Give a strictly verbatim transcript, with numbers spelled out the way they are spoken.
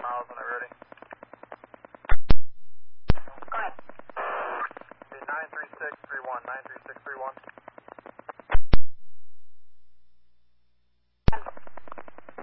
miles when I'm ready. Go ahead. nine three six three one, nine three six three one.